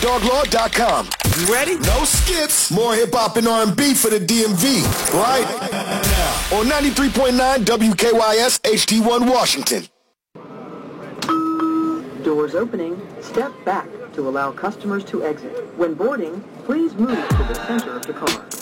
DogLaw.com. You ready? No skips. More hip-hop and R&B for the DMV. Right now. On 93.9 WKYS HD1 Washington. Doors opening. Step back to allow customers to exit. When boarding, please move to the center of the car.